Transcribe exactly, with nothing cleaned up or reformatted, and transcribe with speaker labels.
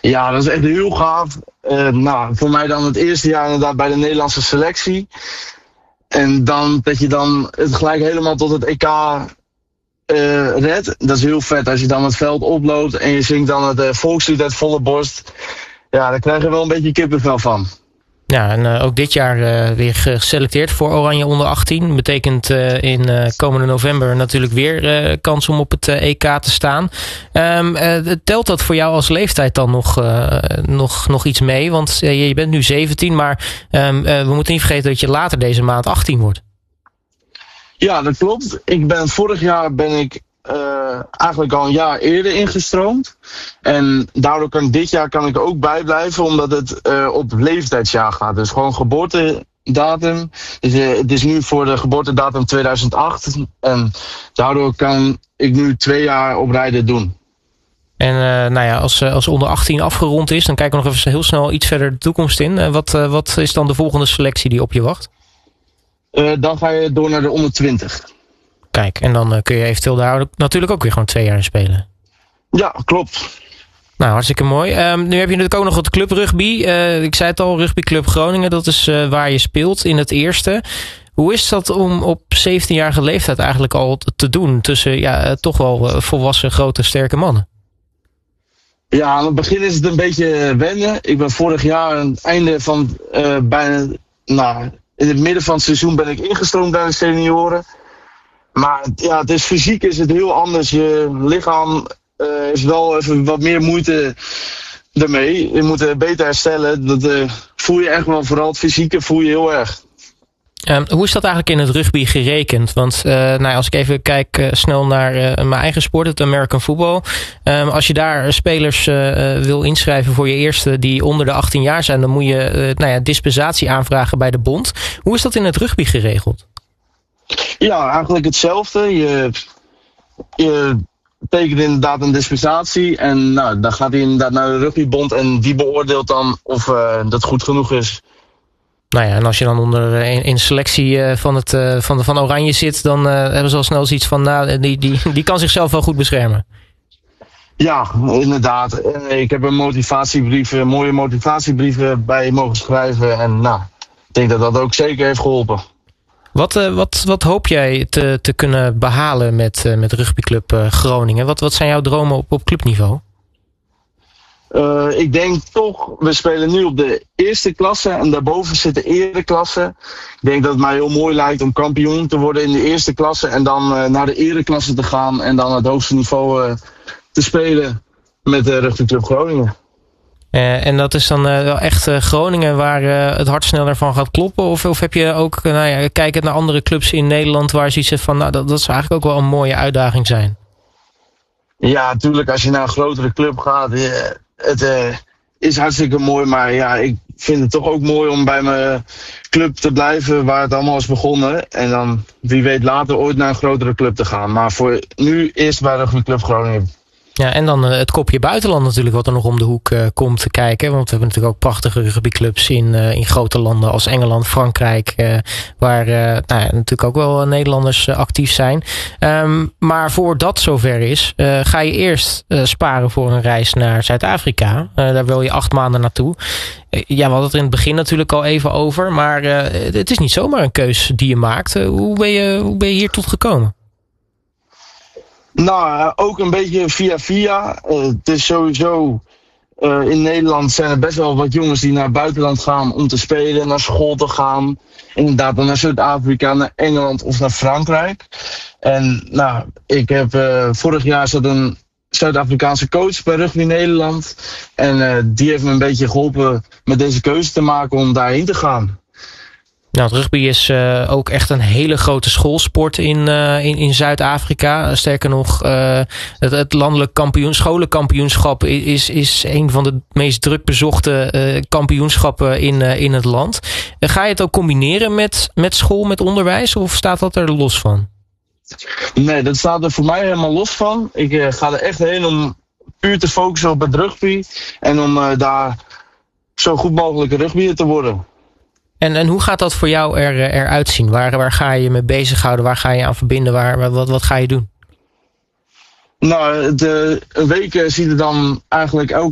Speaker 1: Ja, dat is echt heel gaaf. Uh, nou, voor mij dan het eerste jaar inderdaad bij de Nederlandse selectie. En dan dat je dan het gelijk helemaal tot het E K uh, redt. Dat is heel vet. Als je dan het veld oploopt en je zingt dan het uh, volkslied uit volle borst. Ja, daar krijg je wel een beetje kippenvel van.
Speaker 2: Ja, en uh, ook dit jaar uh, weer geselecteerd voor Oranje onder achttien. Betekent uh, in uh, komende november natuurlijk weer uh, kans om op het uh, E K te staan. Um, uh, telt dat voor jou als leeftijd dan nog, uh, nog, nog iets mee? Want uh, je bent nu zeventien, maar um, uh, we moeten niet vergeten dat je later deze maand achttien wordt.
Speaker 1: Ja, dat klopt. Ik ben, vorig jaar ben ik uh, eigenlijk al een jaar eerder ingestroomd. En daardoor kan dit jaar kan ik ook bijblijven, omdat het uh, op leeftijdsjaar gaat. Dus gewoon geboortedatum. Dus, uh, het is nu voor de geboortedatum tweeduizend acht. En daardoor kan ik nu twee jaar op rijden doen.
Speaker 2: En uh, nou ja, als, als onder achttien afgerond is, dan kijken we nog even heel snel iets verder de toekomst in. Uh, wat, uh, wat is dan de volgende selectie die op je wacht?
Speaker 1: Uh, dan ga je door naar de onder twintig.
Speaker 2: Kijk, en dan uh, kun je eventueel daar natuurlijk ook weer gewoon twee jaar in spelen.
Speaker 1: Ja, klopt.
Speaker 2: Nou, hartstikke mooi. Um, nu heb je natuurlijk ook nog het club rugby. Uh, ik zei het al, rugbyclub Groningen, dat is uh, waar je speelt in het eerste. Hoe is dat om op zeventienjarige leeftijd eigenlijk al te doen tussen ja, uh, toch wel uh, volwassen, grote, sterke mannen?
Speaker 1: Ja, aan het begin is het een beetje wennen. Ik ben vorig jaar aan het einde van uh, bijna, nou, in het midden van het seizoen ben ik ingestroomd bij de senioren. Maar ja, het is, fysiek is het heel anders. Je lichaam uh, is wel even wat meer moeite ermee. Je moet uh, beter herstellen. Dat uh, voel je echt wel, vooral het fysieke voel je heel erg.
Speaker 2: Um, hoe is dat eigenlijk in het rugby gerekend? Want uh, nou ja, als ik even kijk uh, snel naar uh, mijn eigen sport, het American football. Um, als je daar spelers uh, wil inschrijven voor je eerste die onder de achttien jaar zijn, dan moet je uh, nou ja, dispensatie aanvragen bij de bond. Hoe is dat in het rugby geregeld?
Speaker 1: Ja, eigenlijk hetzelfde. Je, je tekent inderdaad een dispensatie en nou, dan gaat hij inderdaad naar de rugbybond en die beoordeelt dan of uh, dat goed genoeg is.
Speaker 2: Nou ja, en als je dan onder in, in selectie van, het, van, de, van Oranje zit, dan uh, hebben ze al snel zoiets van, nou, die, die, die kan zichzelf wel goed beschermen.
Speaker 1: Ja, inderdaad. En ik heb een motivatiebrief, een mooie motivatiebrieven bij mogen schrijven en nou, ik denk dat dat ook zeker heeft geholpen.
Speaker 2: Wat, uh, wat, wat hoop jij te, te kunnen behalen met, uh, met rugbyclub uh, Groningen? Wat, wat zijn jouw dromen op, op clubniveau?
Speaker 1: Uh, ik denk toch, we spelen nu op de eerste klasse en daarboven zit de ereklasse. Ik denk dat het mij heel mooi lijkt om kampioen te worden in de eerste klasse en dan uh, naar de ereklasse te gaan en dan het hoogste niveau uh, te spelen met de rugbyclub Groningen.
Speaker 2: Uh, en dat is dan uh, wel echt uh, Groningen waar uh, het hart sneller van gaat kloppen? Of, of heb je ook, uh, nou ja, kijkend naar andere clubs in Nederland waar je zoiets zegt van, nou, dat, dat zou eigenlijk ook wel een mooie uitdaging zijn?
Speaker 1: Ja, natuurlijk, als je naar een grotere club gaat, uh, het uh, is hartstikke mooi. Maar ja, ik vind het toch ook mooi om bij mijn club te blijven waar het allemaal is begonnen. En dan wie weet later ooit naar een grotere club te gaan. Maar voor nu eerst bij rugbyclub Groningen.
Speaker 2: Ja, en dan uh, het kopje buitenland natuurlijk wat er nog om de hoek uh, komt te kijken. Want we hebben natuurlijk ook prachtige rugbyclubs in, uh, in grote landen als Engeland, Frankrijk. Uh, waar uh, nou ja, natuurlijk ook wel uh, Nederlanders uh, actief zijn. Um, maar voordat zover is, uh, ga je eerst uh, sparen voor een reis naar Zuid-Afrika. Uh, daar wil je acht maanden naartoe. Uh, ja, we hadden het er in het begin natuurlijk al even over. Maar uh, het is niet zomaar een keus die je maakt. Uh, hoe, ben je, hoe ben je hier tot gekomen?
Speaker 1: Nou, ook een beetje via via. Uh, het is sowieso, uh, in Nederland zijn er best wel wat jongens die naar het buitenland gaan om te spelen, naar school te gaan. Inderdaad, dan naar Zuid-Afrika, naar Engeland of naar Frankrijk. En nou, ik heb uh, vorig jaar zat een Zuid-Afrikaanse coach bij Rugby Nederland. En uh, die heeft me een beetje geholpen met deze keuze te maken om daarheen te gaan.
Speaker 2: Nou, het rugby is uh, ook echt een hele grote schoolsport in, uh, in, in Zuid-Afrika. Sterker nog, uh, het, het landelijk kampioen, scholenkampioenschap is, is een van de meest druk bezochte uh, kampioenschappen in, uh, in het land. Uh, ga je het ook combineren met, met school, met onderwijs, of staat dat er los van?
Speaker 1: Nee, dat staat er voor mij helemaal los van. Ik uh, ga er echt heen om puur te focussen op het rugby en om uh, daar zo goed mogelijk een rugbyer te worden.
Speaker 2: En, en hoe gaat dat voor jou er, eruit zien? Waar, waar ga je je mee bezighouden? Waar ga je aan verbinden? Waar, wat, wat ga je doen?
Speaker 1: Nou, de, een week ziet er dan eigenlijk elke